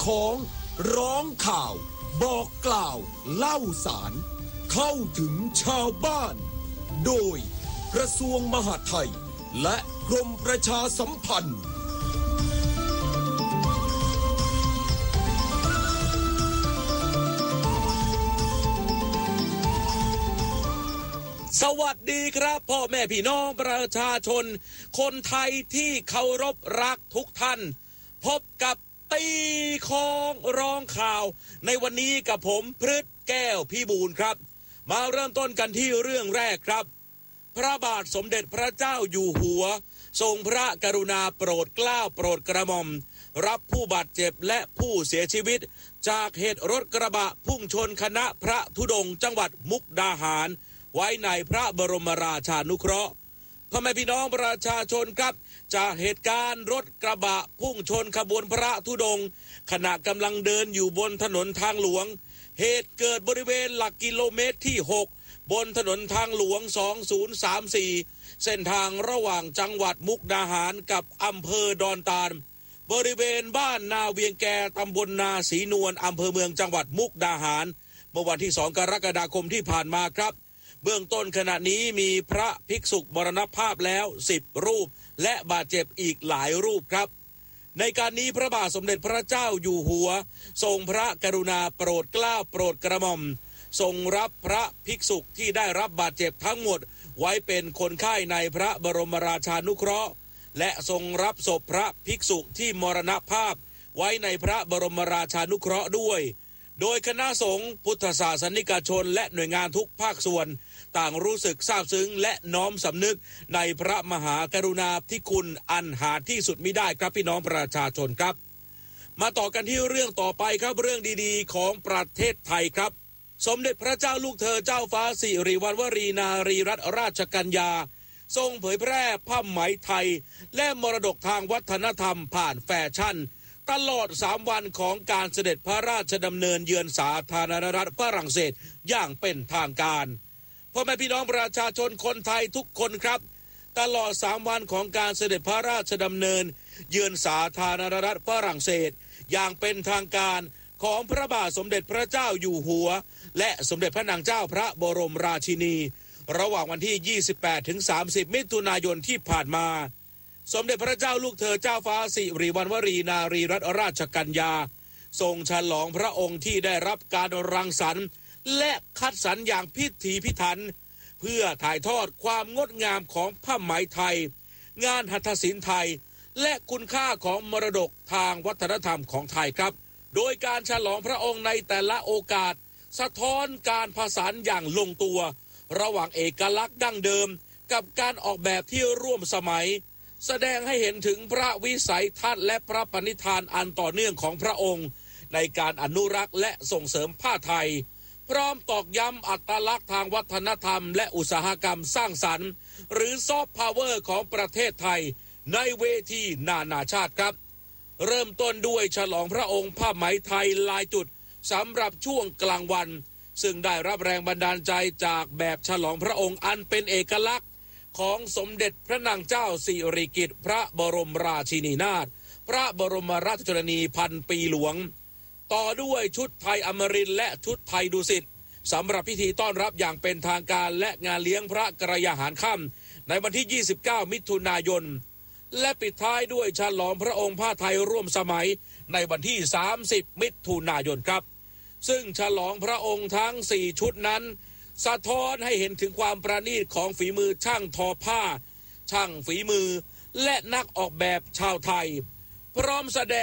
ของร้องข่าวบอกกล่าวเล่าสารเข้าถึงชาวบ้านโดยกระทรวงมหาดไทยและกรมประชาสัมพันธ์สวัสดีครับพ่อแม่พี่น้องประชาชนคนไทยที่เคารพรักทุกท่านพบกับตีคองร้องข่าวในวันนี้กับผมพฤทธิ์แก้วพิบูลครับมาเริ่มต้นกันที่เรื่องแรกครับพระบาทสมเด็จพระเจ้าอยู่หัวทรงพระกรุณาโปรดเกล้าโปรดกระหม่อมรับผู้บาดเจ็บและผู้เสียชีวิตจากเหตุรถกระบะพุ่งชนคณะพระธุดงค์จังหวัดมุกดาหารไว้ในพระบรมราชานุเคราะห์พ่อแม่พี่น้องประชาชนครับจากเหตุการณ์รถกระบะพุ่งชนขบวนพระธุดงค์ขณะกำลังเดินอยู่บนถนนทางหลวงเหตุเกิดบริเวณหลักกิโลเมตรที่6บนถนนทางหลวง2034เส้นทางระหว่างจังหวัดมุกดาหารกับอำเภอดอนตาลบริเวณบ้านนาเวียงแกตำบลนาศรีนวลอำเภอเมืองจังหวัดมุกดาหารเมื่อวันที่2กรกฎาคมที่ผ่านมาครับเบื้องต้นขณะนี้มีพระภิกษุมรณภาพแล้ว10รูปและบาดเจ็บอีกหลายรูปครับในการนี้พระบาทสมเด็จพระเจ้าอยู่หัวทรงพระกรุณาโปรดเกล้าโปรดกระหม่อมทรงรับพระภิกษุที่ได้รับบาดเจ็บทั้งหมดไว้เป็นคนไข้ในพระบรมราชานุเคราะห์และทรงรับศพพระภิกษุที่มรณภาพไว้ในพระบรมราชานุเคราะห์ด้วยโดยคณะสงฆ์พุทธศาสนิกชนและหน่วยงานทุกภาคส่วนต่างรู้สึกซาบซึ้งและน้อมสำนึกในพระมหากรุณาธิคุณอันหาที่สุดมิได้ครับพี่น้องประชาชนครับมาต่อกันที่เรื่องต่อไปครับเรื่องดีๆของประเทศไทยครับสมเด็จพระเจ้าลูกเธอเจ้าฟ้าสิริวัณวรีนารีรัตนราชกัญญาทรงเผยแพร่ผ้าไหมไทยและมรดกทางวัฒนธรรมผ่านแฟชั่นตลอด3วันของการเสด็จพระราชดำเนินเยือนสาธารณรัฐฝรั่งเศสอย่างเป็นทางการพ่อแม่พี่น้องประชาชนคนไทยทุกคนครับตลอด3วันของการเสด็จพระราชดำเนินเยือนสาธารณรัฐฝรั่งเศสอย่างเป็นทางการของพระบาทสมเด็จพระเจ้าอยู่หัวและสมเด็จพระนางเจ้าพระบรมราชินีระหว่างวันที่28ถึง30มิถุนายนที่ผ่านมาสมเด็จพระเจ้าลูกเธอเจ้าฟ้าสิริวัณวรีนารีรัตนราชกัญญาทรงฉลองพระองค์ที่ได้รับการรังสรรค์และคัดสรรอย่างพิถีพิถันเพื่อถ่ายทอดความงดงามของผ้าไหมไทยงานหัตถศิลป์ไทยและคุณค่าของมรดกทางวัฒนธรรมของไทยครับโดยการฉลองพระองค์ในแต่ละโอกาสสะท้อนการผสานอย่างลงตัวระหว่างเอกลักษณ์ดั้งเดิมกับการออกแบบที่ร่วมสมัยแสดงให้เห็นถึงพระวิสัยทัศน์และพระปณิธานอันต่อเนื่องของพระองค์ในการอนุรักษ์และส่งเสริมผ้าไทยพร้อมตอกย้ำอัตลักษณ์ทางวัฒนธรรมและอุตสาหกรรมสร้างสรรค์หรือซอฟต์พาวเวอร์ของประเทศไทยในเวทีนานาชาติครับเริ่มต้นด้วยฉลองพระองค์ผ้าไหมไทยลายจุดสำหรับช่วงกลางวันซึ่งได้รับแรงบันดาลใจจากแบบฉลองพระองค์อันเป็นเอกลักษณ์ของสมเด็จพระนางเจ้าสิริกิติ์พระบรมราชินีนาถพระบรมราชชนนีพันปีหลวงต่อด้วยชุดไทยอมรินทร์และชุดไทยดุสิตสำหรับพิธีต้อนรับอย่างเป็นทางการและงานเลี้ยงพระกรยาหารค่ำในวันที่29มิถุนายนและปิดท้ายด้วยฉลองพระองค์ผ้าไทยร่วมสมัยในวันที่30มิถุนายนครับซึ่งฉลองพระองค์ทั้ง4ชุดนั้นสะท้อนให้เห็นถึงความประณีตของฝีมือช่างทอผ้าช่างฝีมือและนักออกแบบชาวไทยพร้อมแสดง